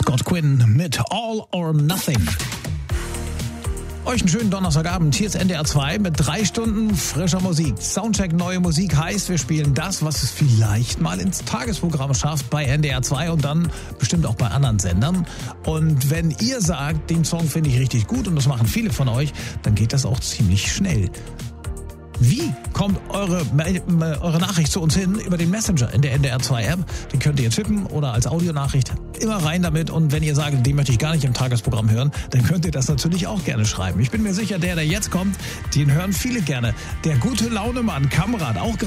Scott Quinn mit All or Nothing. Euch einen schönen Donnerstagabend. Hier ist NDR 2 mit 3 Stunden frischer Musik. Soundcheck neue Musik heißt, wir spielen das, was es vielleicht mal ins Tagesprogramm schafft bei NDR 2 und dann bestimmt auch bei anderen Sendern. Und wenn ihr sagt, den Song finde ich richtig gut und das machen viele von euch, dann geht das auch ziemlich schnell. Wie kommt eure Nachricht zu uns hin? Über den Messenger in der NDR 2 App. Den könnt ihr tippen oder als Audionachricht. Immer rein damit. Und wenn ihr sagt, den möchte ich gar nicht im Tagesprogramm hören, dann könnt ihr das natürlich auch gerne schreiben. Ich bin mir sicher, der jetzt kommt, den hören viele gerne. Der gute Launemann, Kamrat, auch gerade